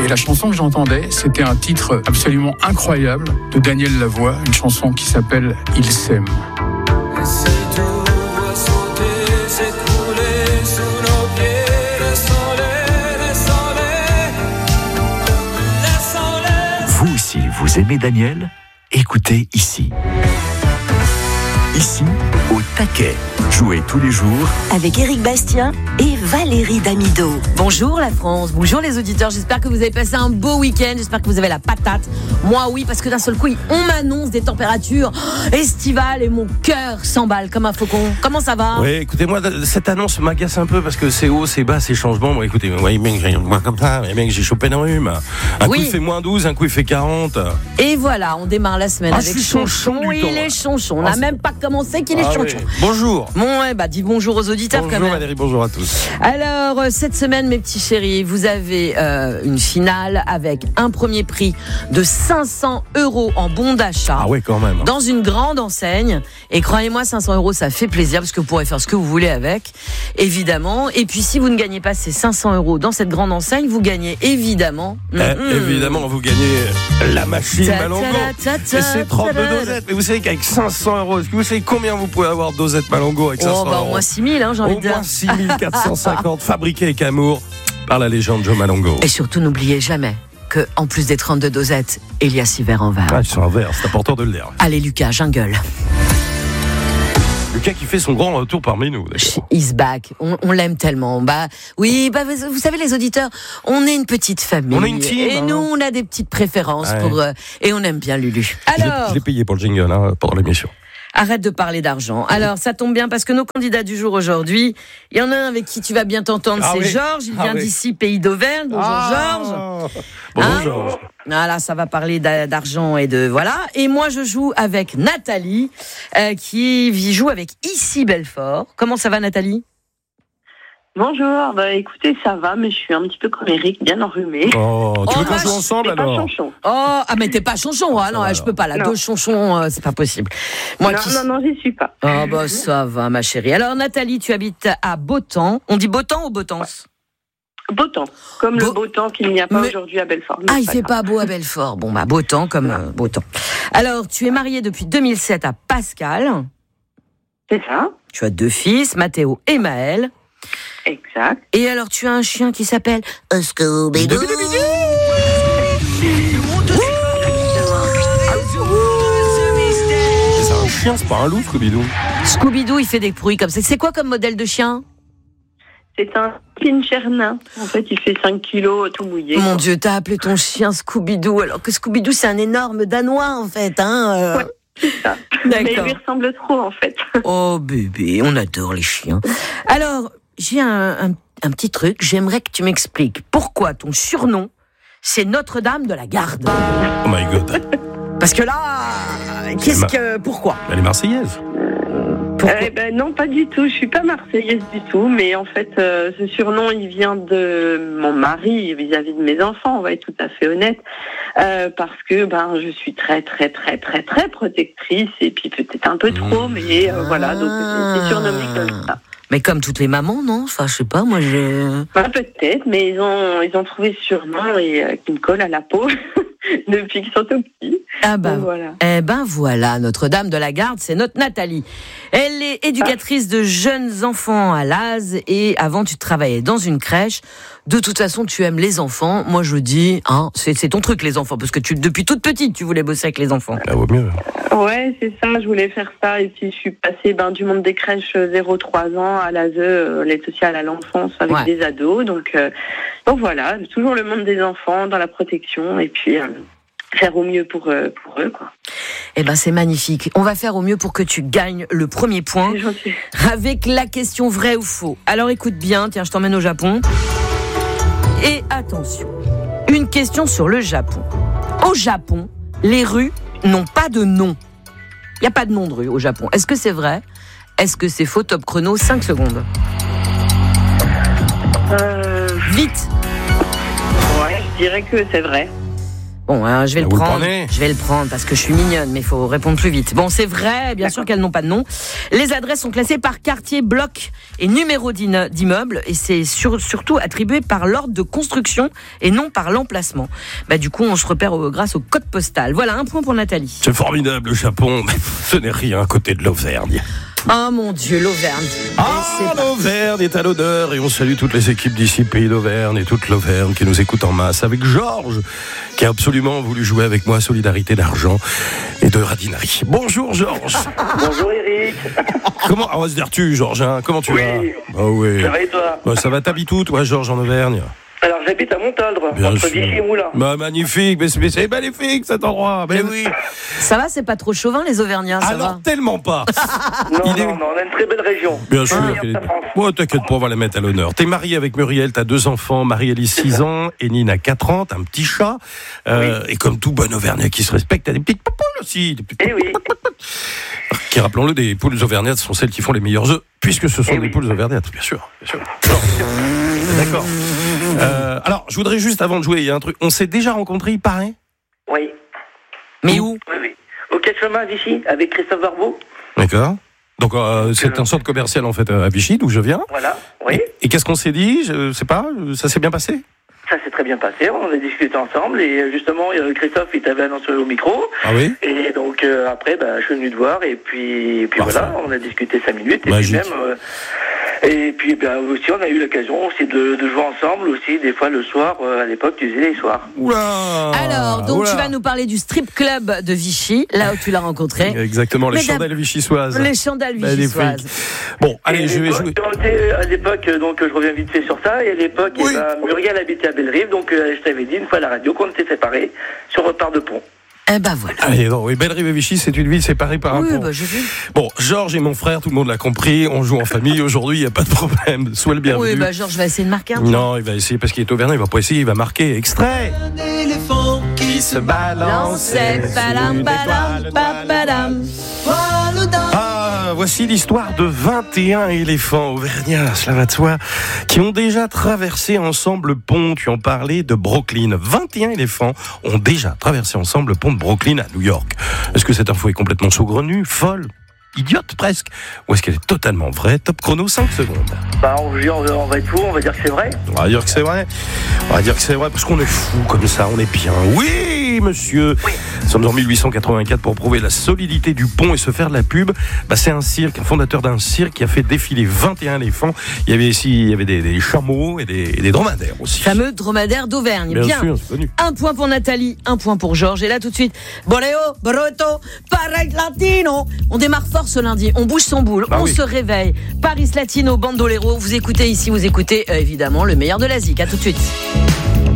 Et la chanson que j'entendais, c'était un titre absolument incroyable de Daniel Lavoie, une chanson qui s'appelle « Il s'aime ». Vous aussi, vous aimez Daniel ? Écoutez ici. Ici, au taquet. Jouez tous les jours avec Éric Bastien et Valérie Damido. Bonjour la France, bonjour les auditeurs. J'espère que vous avez passé un beau week-end. J'espère que vous avez la patate. Moi oui, parce que d'un seul coup, on m'annonce des températures estivales et mon cœur s'emballe comme un faucon. Comment ça va ? Oui, écoutez, moi, cette annonce m'agace un peu parce que c'est haut, c'est bas, c'est changements. Bon, écoutez, moi comme ça, mec, j'ai chopé un rhume. Un coup il fait moins 12, un coup il fait 40. Et voilà, on démarre la semaine avec Chonchon. Il est Chonchon. On n'a même pas commencé qu'il est Chonchon. Oui. Bonjour. Bon, dis bonjour aux auditeurs bonjour quand même. Valérie, bonjour à tous. Alors, cette semaine, mes petits chéris, vous avez une finale avec un premier prix de 500 € en bon d'achat. Ah ouais, quand même. Dans une grande enseigne. Et croyez-moi, 500 € ça fait plaisir parce que vous pourrez faire ce que vous voulez avec, évidemment. Et puis, si vous ne gagnez pas ces 500 € dans cette grande enseigne, vous gagnez évidemment. Évidemment, vous gagnez la machine Malongo. Et c'est 32 dosettes. Mais vous savez qu'avec 500 €, est-ce que vous savez combien vous pouvez avoir de dosettes Malongo avec 500 €? Au moins 6 000, j'ai envie de dire. Au moins 6 450 fabriqués avec amour par la légende Joe Malongo. Et surtout, n'oubliez jamais que, en plus des 32 dosettes, il y a 6 verres en verre. Ah, ils sont en verre, c'est important de le dire. Allez, Lucas, jungle. Lucas qui fait son grand retour parmi nous. He's back. On l'aime tellement. Oui, vous savez, les auditeurs, on est une petite famille. On est une team. Et nous, on a des petites préférences et on aime bien Lulu. Alors. Je l'ai payé pour le jingle, pendant l'émission. Arrête de parler d'argent. Alors, ça tombe bien parce que nos candidats du jour aujourd'hui, il y en a un avec qui tu vas bien t'entendre, c'est Georges. Il vient d'ici, pays d'Auvergne. Bonjour Georges. Bonjour Georges. Voilà, ça va parler d'argent et de voilà. Et moi, je joue avec Nathalie, qui joue avec Issy Belfort. Comment ça va, Nathalie ? Bonjour, écoutez, ça va, mais je suis un petit peu comme Eric, bien enrhumée. Oh, tu veux qu'on joue ensemble alors ? Pas Chonchon. Mais t'es pas Chonchon, non, je peux pas, là, 2 Chonchons, c'est pas possible. Moi, non, j'y suis pas. Ça va, ma chérie. Alors, Nathalie, tu habites à Beautemps. On dit Beautemps ou Beautance ? Beautemps, comme le beau temps qu'il n'y a pas aujourd'hui à Belfort. Il fait pas beau à Belfort. Bon, Beautemps comme Beautemps. Alors, tu es mariée depuis 2007 à Pascal. C'est ça. Tu as 2 fils, Mathéo et Maël. Exact. Et alors, tu as un chien qui s'appelle Scooby-Doo. C'est un chien, c'est pas un loup, Scooby-Doo. Scooby-Doo, il fait des bruits comme ça. C'est quoi comme modèle de chien ? C'est un pincher nain. En fait, il fait 5 kilos tout mouillé. Mon Dieu, t'as appelé ton chien Scooby-Doo, alors que Scooby-Doo, c'est un énorme Danois, en fait. Ouais, c'est ça. D'accord. Mais il lui ressemble trop, en fait. Oh, bébé, on adore les chiens. Alors, j'ai un petit truc. J'aimerais que tu m'expliques pourquoi ton surnom, c'est Notre-Dame de la Garde. Oh my God. Parce que là, pourquoi ? Elle est marseillaise. Non, pas du tout. Je suis pas marseillaise du tout, mais en fait, ce surnom, il vient de mon mari vis-à-vis de mes enfants. On va être tout à fait honnête, parce que je suis très, très, très, très, très protectrice et puis peut-être un peu trop, mais voilà. Donc c'est surnommé comme ça. Mais comme toutes les mamans, non ? Enfin, je sais pas, moi j'ai... Peut-être, mais ils ont trouvé ce surnom et qui me colle à la peau depuis qu'ils sont tout petits. Donc, voilà. Voilà, Notre-Dame de la Garde, c'est notre Nathalie. Elle est éducatrice de jeunes enfants à Laz et avant tu travaillais dans une crèche. De toute façon, tu aimes les enfants. Moi, je dis, c'est ton truc, les enfants, parce que depuis toute petite, tu voulais bosser avec les enfants. Ça vaut mieux. Ouais, c'est ça, je voulais faire ça. Et puis, je suis passée du monde des crèches 0-3 ans à l'ASE, l'aide sociale à l'enfance, avec des ados. Donc voilà, toujours le monde des enfants, dans la protection, et puis faire au mieux pour eux, quoi. C'est magnifique. On va faire au mieux pour que tu gagnes le premier point avec la question vrai ou faux. Alors, écoute bien, tiens, je t'emmène au Japon. Et attention, une question sur le Japon. Au Japon, les rues n'ont pas de nom. Il n'y a pas de nom de rue au Japon. Est-ce que c'est vrai ? Est-ce que c'est faux ? Top chrono, 5 secondes. Vite. Ouais, je dirais que c'est vrai. Bon, je vais le prendre. Je vais le prendre parce que je suis mignonne, mais il faut répondre plus vite. Bon, c'est vrai, bien sûr qu'elles n'ont pas de nom. Les adresses sont classées par quartier, bloc et numéro d'immeuble, et c'est surtout attribué par l'ordre de construction et non par l'emplacement. Du coup, on se repère grâce au code postal. Voilà, un point pour Nathalie. C'est formidable, le Japon, mais ce n'est rien à côté de l'Auvergne. Oh mon Dieu, l'Auvergne. L'Auvergne est à l'honneur et on salue toutes les équipes d'ici, Pays d'Auvergne, et toute l'Auvergne qui nous écoute en masse, avec Georges, qui a absolument voulu jouer avec moi Solidarité d'argent et de radinari. Bonjour Georges. Bonjour Eric. Comment on va se dire tu Georges, hein, comment tu vas? Oui. Ça va et toi? Ça va, t'habites où toi Georges en Auvergne? Alors j'habite à Montaldre, entre Vichy et Moulins. Magnifique, mais c'est magnifique cet endroit. Mais oui. Ça va, c'est pas trop chauvin les Auvergnats, ça alors va. Tellement pas. non, on a une très belle région. Bien sûr. T'inquiète pas, on va la mettre à l'honneur. T'es marié avec Muriel, t'as 2 enfants, Marie-Élise 6 ans, et Nina 4 ans, t'as un petit chat. Et comme tout bon Auvergnat qui se respecte, t'as des petites poules aussi. Oui. Qui, rappelons-le, des poules auvergnates sont celles qui font les meilleurs œufs, puisque ce sont des poules auvergnates, bien sûr. D'accord. Alors, je voudrais juste, avant de jouer, il y a un truc. On s'est déjà rencontrés, il paraît? Oui. Mais où? Oui. Au Quai-de-Chemin à Vichy, avec Christophe Barbeau. D'accord. Donc, c'est un centre commercial, en fait, à Vichy, d'où je viens. Voilà, oui. Et qu'est-ce qu'on s'est dit? Je sais pas, ça s'est bien passé? Ça s'est très bien passé, on a discuté ensemble, et justement, Christophe, il t'avait annoncé au micro. Ah oui? Et donc, après, je suis venu te voir, et puis voilà, on a discuté 5 minutes, et magique. puis aussi, on a eu l'occasion aussi de jouer ensemble aussi, des fois le soir, à l'époque, tu faisais les soirs. Oula! Alors, donc tu vas nous parler du strip club de Vichy, là où tu l'as rencontré. Exactement, les chandelles vichysoises. Les chandelles vichysoises. Bon, allez, je vais jouer. À l'époque, donc je reviens vite fait sur ça, et à l'époque, Muriel habitait à Bellerive, donc je t'avais dit une fois à la radio qu'on était séparés sur Repart de Pont. Voilà. Allez, non, oui, Bellerive et Vichy, c'est une ville séparée par un pont. J'ai vu. Bon, Georges et mon frère, tout le monde l'a compris, on joue en famille aujourd'hui, il n'y a pas de problème. Sois le bienvenu. Oui, Georges va essayer de marquer un peu. Non, il va essayer parce qu'il est auvergnat, il va pas essayer, il va marquer. Extrait. Un éléphant qui se balançait. Voici l'histoire de 21 éléphants auvergnats, cela va de soi, qui ont déjà traversé ensemble le pont. Tu en parlais de Brooklyn. 21 éléphants ont déjà traversé ensemble le pont de Brooklyn à New York. Est-ce que cette info est complètement saugrenue, folle, idiote presque, ou est-ce qu'elle est totalement vraie? Top chrono, 5 secondes. On va être fou, on va dire que c'est vrai. On va dire que c'est vrai. On va dire que c'est vrai parce qu'on est fou comme ça, on est bien. Oui, monsieur. Oui. Nous sommes en 1884 pour prouver la solidité du pont et se faire de la pub. C'est un cirque, un fondateur d'un cirque qui a fait défiler 21 éléphants. Il y avait des chameaux et des dromadaires aussi. Fameux dromadaires d'Auvergne. Bien. Sûr, c'est connu. Un point pour Nathalie, un point pour Georges. Et là tout de suite, Boleo, Broto, Paris Latino. On démarre fort ce lundi, on bouge son boule, se réveille. Paris Latino, Bandolero. Vous écoutez ici, évidemment le meilleur de la zik. À tout de suite.